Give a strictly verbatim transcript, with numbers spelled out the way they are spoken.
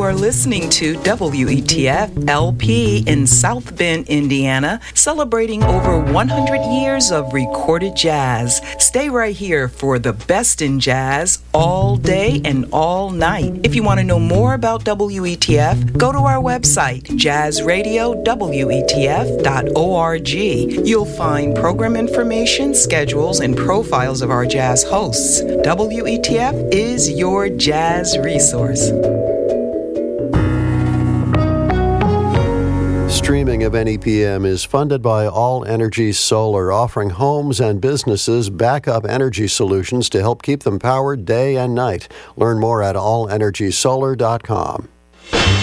are listening to W E T F L P in South Bend, Indiana, celebrating over one hundred years of recorded jazz. Stay right here for the best in jazz all day and all night. If you want to know more about W E T F, go to our website, jazz radio w e t f dot org. You'll find program information, schedules, and profiles of our jazz hosts. W E T F is your jazz resource. Streaming of N E P M is funded by All Energy Solar, offering homes and businesses backup energy solutions to help keep them powered day and night. Learn more at all energy solar dot com.